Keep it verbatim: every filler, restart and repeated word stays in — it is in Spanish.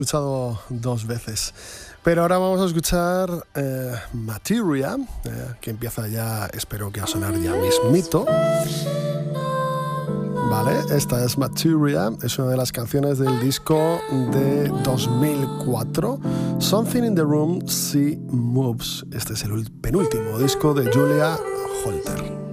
escuchado dos veces. Pero ahora vamos a escuchar eh, Materia, eh, que empieza ya, espero que a sonar ya mismito. Vale, esta es Materia, es una de las canciones del disco de dos mil cuatro, Something in the Room She Moves. Este es el penúltimo disco de Julia Holter.